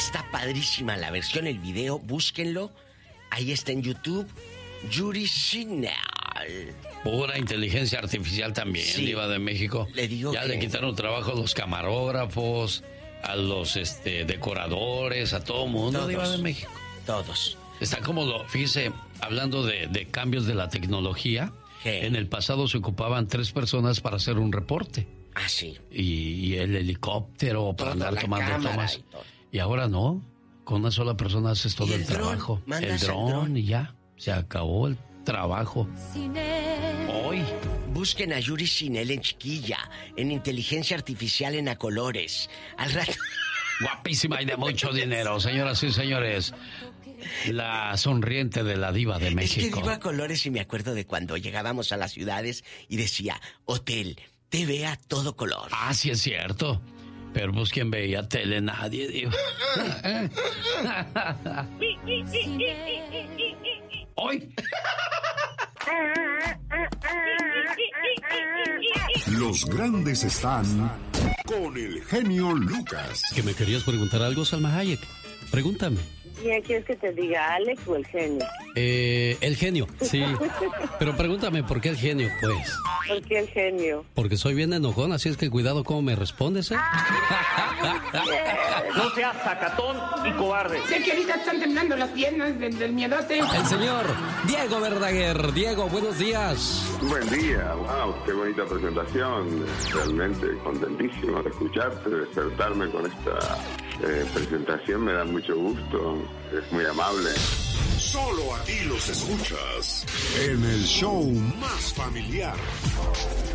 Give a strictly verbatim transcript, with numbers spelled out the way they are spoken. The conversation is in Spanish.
Está padrísima la versión, el video, búsquenlo. Ahí está en YouTube. Yuri Sinal. Pura inteligencia artificial también, sí. Diva de México. Le digo ya que... le quitaron trabajo a los camarógrafos, a los este, decoradores, a todo mundo, todos, Diva de México. Todos. Está como lo, fíjese, hablando de, de cambios de la tecnología, ¿qué? En el pasado se ocupaban tres personas para hacer un reporte. Ah, sí. Y, y el helicóptero para Toda andar tomando tomas. Y, y ahora no, con una sola persona haces todo el, el trabajo. El dron y ya, se acabó el trabajo. Hoy. Busquen a Yuri Sinel en Chiquilla, en inteligencia artificial en A Colores. Al rato... Guapísima y de mucho dinero, señoras y señores. La sonriente de la Diva de México. Es que digo A Colores y me acuerdo de cuando llegábamos a las ciudades y decía, hotel, T V a todo color. Ah, sí es cierto. Pero pues quien veía tele, nadie, digo. Hoy. Los grandes están con el genio Lucas. ¿Que me querías preguntar algo, Salma Hayek? Pregúntame. ¿Quién quieres que te diga, Alex o el genio? Eh, el genio, sí. Pero pregúntame, ¿por qué el genio, pues? ¿Por qué el genio? Porque soy bien enojón, así es que cuidado cómo me respondes, ¿eh? No seas sacatón y cobarde. Sé que ahorita están temblando las piernas del, del miedote. El señor Diego Verdaguer. Diego, buenos días. Buen día, wow, qué bonita presentación. Realmente contentísimo de escucharte, de despertarme con esta eh, presentación, me da mucho gusto, es muy amable. Solo aquí los escuchas en el show más familiar.